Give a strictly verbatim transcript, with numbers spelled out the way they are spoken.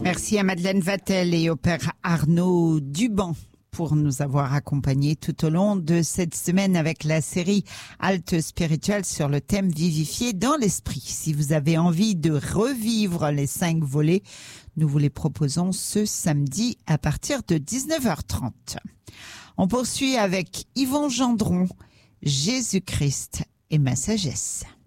Merci à Madeleine Vatel et au père Arnaud Duban pour nous avoir accompagnés tout au long de cette semaine avec la série Halte spirituelle sur le thème vivifié dans l'esprit. Si vous avez envie de revivre les cinq volets, nous vous les proposons ce samedi à partir de dix-neuf heures trente. On poursuit avec Yvon Gendron, Jésus-Christ et ma sagesse.